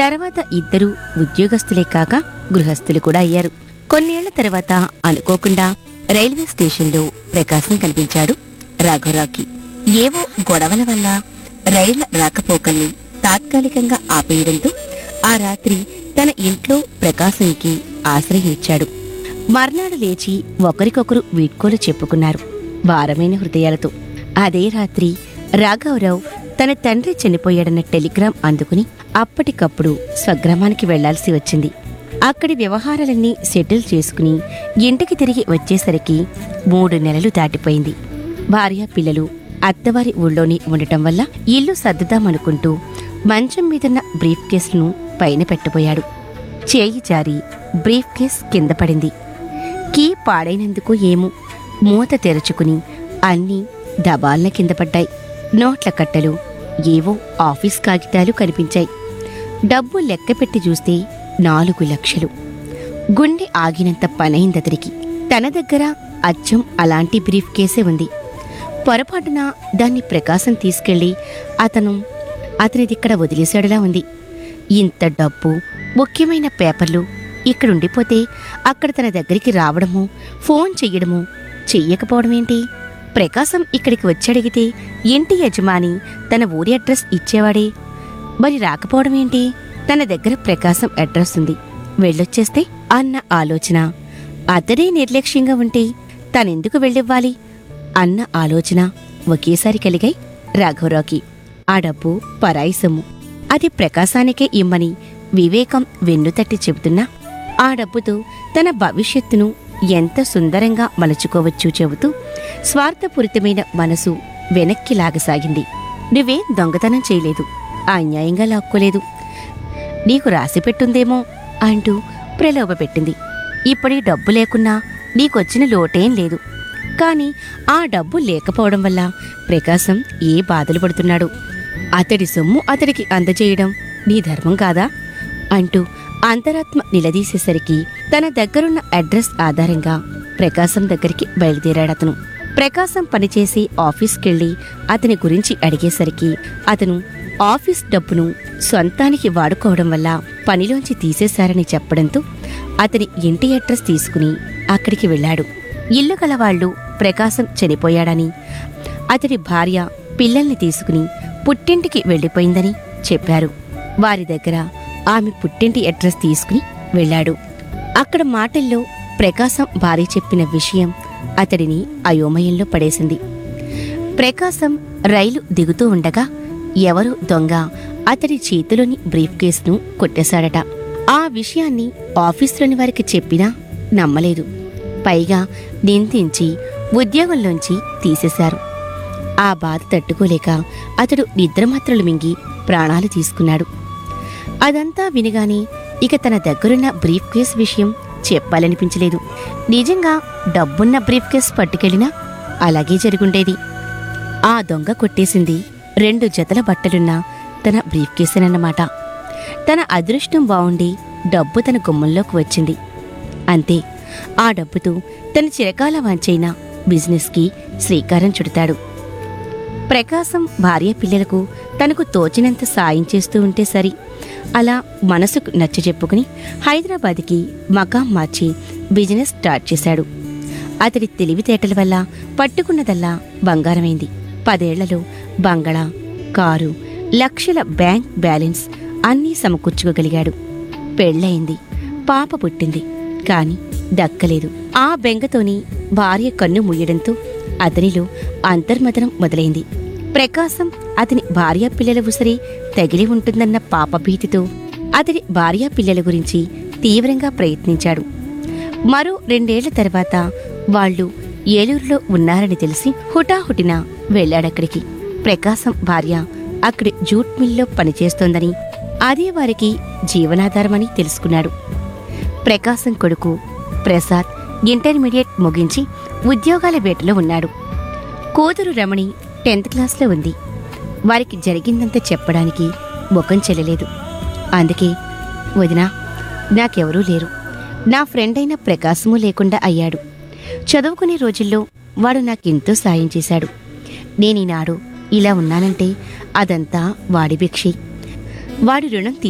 తర్వాత ఇద్దరూ ఉద్యోగస్తులే కాక గృహస్థులు కూడా అయ్యారు. కొన్నేళ్ల తర్వాత అనుకోకుండా రైల్వే స్టేషన్లో ప్రకాశం కనిపించాడు రాఘవరావుకి. ఏవో గొడవల వల్ల రైళ్ల రాకపోకల్ని తాత్కాలికంగా ఆపేయడంతో ఆ రాత్రి తన ఇంట్లో ప్రకాశంకి ఆశ్రయం ఇచ్చాడు. మర్నాడు లేచి ఒకరికొకరు వీడ్కోలు చెప్పుకున్నారు భారమైన హృదయాలతో. అదే రాత్రి రాఘవరావు తన తండ్రి చనిపోయాడన్న టెలిగ్రామ్ అందుకుని అప్పటికప్పుడు స్వగ్రామానికి వెళ్లాల్సి వచ్చింది. అక్కడి వ్యవహారాలన్నీ సెటిల్ చేసుకుని ఇంటికి తిరిగి వచ్చేసరికి 3 నెలలు దాటిపోయింది. భార్య పిల్లలు అత్తవారి ఊళ్ళోనే ఉండటం వల్ల ఇల్లు సర్దుదామనుకుంటూ మంచం మీదున్న బ్రీఫ్ కేసును పైన పెట్టబోయాడు. చేయి జారి బ్రీఫ్ కేస్ కింద పడింది. కీ పాడైనందుకు ఏమో మూత తెరుచుకుని అన్నీ దబాల్న కింద పడ్డాయి. నోట్ల కట్టలు, ఏవో ఆఫీస్ కాగితాలు కనిపించాయి. డబ్బు లెక్కపెట్టి చూస్తే 4 లక్షలు. గుండె ఆగినంత పనైందతనికి. తన దగ్గర అచ్చం అలాంటి బ్రీఫ్ కేసే ఉంది. పొరపాటున దాన్ని ప్రకాశం తీసుకెళ్లి అతనిదిక్కడ వదిలేశాడులా ఉంది. ఇంత డబ్బు, ముఖ్యమైన పేపర్లు ఇక్కడుండిపోతే అక్కడ తన దగ్గరికి రావడమో ఫోన్ చెయ్యడమో చెయ్యకపోవడమేంటి? ప్రకాశం ఇక్కడికి వచ్చడిగితే ఇంటి యజమాని తన ఊరి అడ్రస్ ఇచ్చేవాడే. మరి రాకపోవడమేంటి? తన దగ్గర ప్రకాశం అడ్రస్ ఉంది, వెళ్ళొచ్చేస్తే అన్న ఆలోచన. అతడే నిర్లక్ష్యంగా ఉంటే తనెందుకు వెళ్ళివ్వాలి అన్న ఆలోచన ఒకేసారి కలిగాయి రాఘవరావుకి. ఆ డబ్బు పరాయి సొమ్ము, అది ప్రకాశానికే ఇమ్మని వివేకం వెన్నుతట్టి చెబుతున్నా ఆ డబ్బుతో తన భవిష్యత్తును ఎంత సుందరంగా మలుచుకోవచ్చూ చెబుతూ స్వార్థపూరితమైన మనసు వెనక్కి లాగసాగింది. నువ్వేం దొంగతనం చేయలేదు, అన్యాయంగా లాక్కోలేదు, నీకు రాసిపెట్టుందేమో అంటూ ప్రలోభపెట్టింది. ఇప్పటి డబ్బు లేకున్నా నీకొచ్చిన లోటేం లేదు. కాని ఆ డబ్బు లేకపోవడం వల్ల ప్రకాశం ఏ బాధలు పడుతున్నాడు. అతడి సొమ్ము అతడికి అందజేయడం నీ ధర్మం కాదా అంటూ అంతరాత్మ నిలదీసేసరికి తన దగ్గరున్న అడ్రస్ ఆధారంగా ప్రకాశం దగ్గరికి బయలుదేరాడతను. ప్రకాశం పనిచేసి ఆఫీస్కెళ్లి అతని గురించి అడిగేసరికి అతను ఆఫీస్ డబ్బును సొంతానికి వాడుకోవడం వల్ల పనిలోంచి తీసేశారని చెప్పడంతో అతని ఇంటి అడ్రస్ తీసుకుని అక్కడికి వెళ్లాడు. ఇల్లు గలవాళ్లు ప్రకాశం చనిపోయాడని, అతడి భార్య పిల్లల్ని తీసుకుని పుట్టింటికి వెళ్లిపోయిందని చెప్పారు. వారి దగ్గర ఆమె పుట్టింటి అడ్రస్ తీసుకుని వెళ్లాడు. అక్కడ మాటల్లో ప్రకాశం భార్య చెప్పిన విషయం అతడిని అయోమయంలో పడేసింది. ప్రకాశం రైలు దిగుతూ ఉండగా ఎవరో దొంగ అతడి చేతిలోని బ్రీఫ్ కేసును కొట్టేశాడట. ఆ విషయాన్ని ఆఫీసులోని వారికి చెప్పినా నమ్మలేదు. పైగా నిందించి ఉద్యోగంలోంచి తీసేశారు. ఆ బాధ తట్టుకోలేక అతడు నిద్రమాత్రలు మింగి ప్రాణాలు తీసుకున్నాడు. అదంతా వినగానే ఇక తన దగ్గరున్న బ్రీఫ్ కేస్ విషయం చెప్పాలనిపించలేదు. నిజంగా డబ్బున్న బ్రీఫ్ కేస్ పట్టుకెళ్ళినా అలాగే జరుగుండేది. ఆ దొంగ కొట్టేసింది 2 జతల బట్టలున్న తన బ్రీఫ్ కేసేనన్నమాట. తన అదృష్టం బావుండి డబ్బు తన గుమ్మంలోకి వచ్చింది. అంతే, ఆ డబ్బుతో తన చిరకాల వాంచైన బిజినెస్కి శ్రీకారం చుడతాడు. ప్రకాశం భార్య పిల్లలకు తనకు తోచినంత సాయం చేస్తూ ఉంటే సరి. అలా మనసుకు నచ్చజెప్పుకుని హైదరాబాద్కి మకాం మార్చి బిజినెస్ స్టార్ట్ చేశాడు. అతడి తెలివితేటల వల్ల పట్టుకున్నదల్లా బంగారమైంది. 10 ఏళ్లలో బంగళా, కారు, లక్షల బ్యాంక్ బ్యాలెన్స్ అన్నీ సమకూర్చుకోగలిగాడు. పెళ్లయింది, పాప పుట్టింది. కాని దక్కలేదు. ఆ బెంగతోని భార్య కన్ను ముయ్యడంతో అతనిలో అంతర్మదనం మొదలైంది. ప్రకాశం అతని భార్యా పిల్లల ఉసరి తగిలి ఉంటుందన్న పాపభీతితో అతడి భార్యా పిల్లల గురించి తీవ్రంగా ప్రయత్నించాడు. మరో 2 ఏళ్ల తర్వాత వాళ్లు ఏలూరులో ఉన్నారని తెలిసి హుటాహుటిన వెళ్లాడక్కడికి. ప్రకాశం భార్య అక్కడి జూట్ మిల్లో పనిచేస్తోందని, అదే వారికి జీవనాధారమని తెలుసుకున్నాడు. ప్రకాశం కొడుకు ప్రసాద్ ఇంటర్మీడియట్ ముగించి ఉద్యోగాల వేటలో ఉన్నాడు. కూతురు రమణి 10th క్లాస్లో ఉంది. వారికి జరిగిందంతా చెప్పడానికి ముఖం చెల్లలేదు. అందుకే, వదినా, నాకెవరూ లేరు, నా ఫ్రెండ్ అయిన ప్రకాశమూ లేకుండా అయ్యాడు. చదువుకునే రోజుల్లో వాడు నాకెంతో సాయం చేశాడు. నేనీనాడు ఇలా ఉన్నానంటే అదంతా వాడి భిక్షే. వాడి రుణం